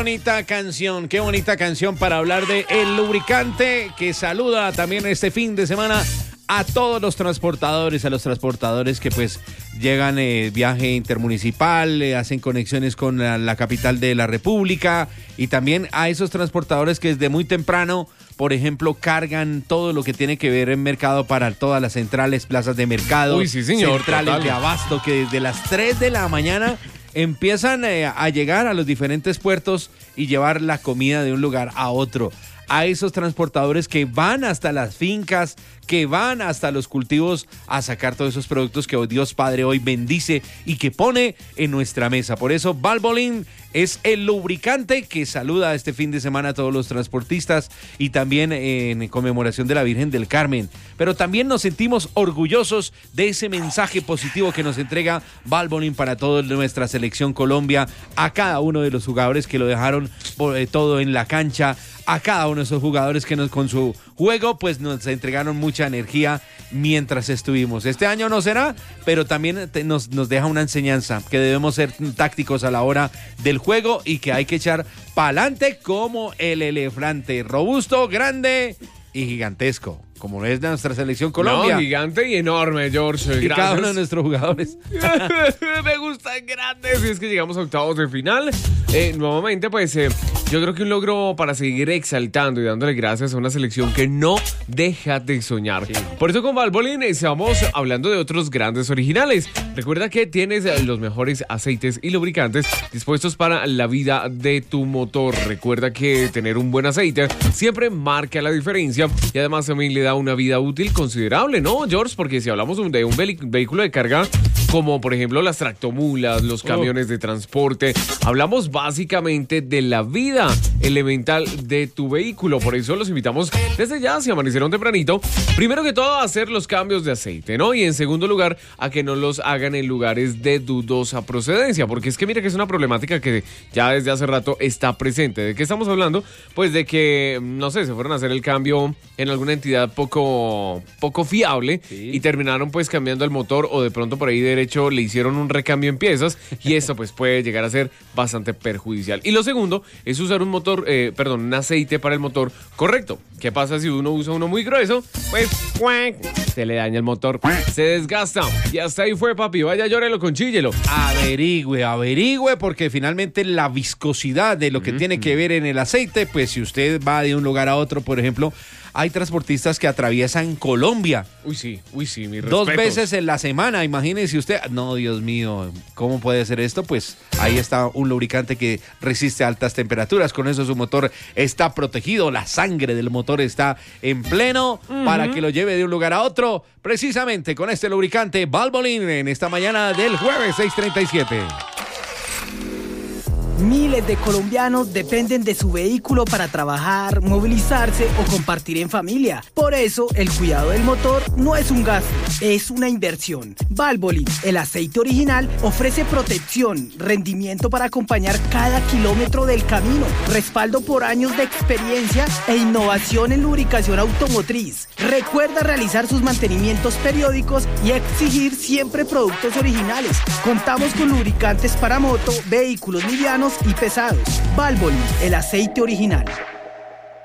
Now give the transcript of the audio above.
qué bonita canción para hablar de el lubricante que saluda también este fin de semana a todos los transportadores, a los transportadores que pues llegan viaje intermunicipal, hacen conexiones con la capital de la República, y también a esos transportadores que desde muy temprano, por ejemplo, cargan todo lo que tiene que ver en mercado para todas las centrales, plazas de mercado, sí, señor, centrales total. de abasto, que desde las 3 de la mañana empiezan a llegar a los diferentes puertos y llevar la comida de un lugar a otro. A esos transportadores que van hasta las fincas, que van hasta los cultivos a sacar todos esos productos que Dios Padre hoy bendice y que pone en nuestra mesa. Por eso Valvoline es el lubricante que saluda este fin de semana a todos los transportistas, y también en conmemoración de la Virgen del Carmen. Pero también nos sentimos orgullosos de ese mensaje positivo que nos entrega Valvoline para toda nuestra selección Colombia, a cada uno de los jugadores que lo dejaron todo en la cancha, a cada uno de esos jugadores que con su juego pues nos entregaron mucha energía mientras estuvimos. Este año no será, pero también nos deja una enseñanza, que debemos ser tácticos a la hora del juego y que hay que echar pa'lante como el elefante, robusto, grande y gigantesco, como es de nuestra selección Colombia. No, gigante y enorme, George. Y Gracias. cada uno de nuestros jugadores. Me gustan grandes. Y es que llegamos a octavos de final. Nuevamente, pues yo creo que un logro para seguir exaltando y dándole gracias a una selección que no deja de soñar. Sí. Por eso con Valvoline estamos hablando de otros grandes originales. Recuerda que tienes los mejores aceites y lubricantes dispuestos para la vida de tu motor. Recuerda que tener un buen aceite siempre marca la diferencia, y además también le da una vida útil considerable, ¿no, George? Porque si hablamos de un vehículo de carga, como por ejemplo las tractomulas, los camiones de transporte, hablamos básicamente de la vida elemental de tu vehículo. Por eso los invitamos desde ya, si amanecieron tempranito, primero que todo a hacer los cambios de aceite, ¿no? Y en segundo lugar, a que no los hagan en lugares de dudosa procedencia, porque es que mira que es una problemática que ya desde hace rato está presente. ¿De qué estamos hablando? Pues de que, no sé, se fueron a hacer el cambio en alguna entidad poco fiable, sí, y terminaron pues cambiando el motor, o de pronto por ahí derecho le hicieron un recambio en piezas, y eso pues puede llegar a ser bastante perjudicial. Y lo segundo es usar un aceite para el motor correcto. ¿Qué pasa si uno usa uno muy grueso? Pues se le daña el motor, se desgasta, y hasta ahí fue, papi. Vaya, llórelo, conchíllelo. Averigüe, porque finalmente la viscosidad de lo que tiene que ver en el aceite, pues si usted va de un lugar a otro, por ejemplo, hay transportistas que atraviesan Colombia. Uy, sí, mis respetos. 2 veces en la semana, imagínese usted. No, Dios mío, ¿cómo puede ser esto? Pues ahí está un lubricante que resiste altas temperaturas. Con eso su motor está protegido, la sangre del motor está en pleno para que lo lleve de un lugar a otro. Precisamente con este lubricante Valvoline en esta mañana del jueves 6:37. Miles de colombianos dependen de su vehículo para trabajar, movilizarse o compartir en familia. Por eso, el cuidado del motor no es un gasto, es una inversión. Valvoline, el aceite original, ofrece protección, rendimiento para acompañar cada kilómetro del camino, respaldo por años de experiencia e innovación en lubricación automotriz. Recuerda realizar sus mantenimientos periódicos y exigir siempre productos originales. Contamos con lubricantes para moto, vehículos livianos y pesados. Valvoline, el aceite original.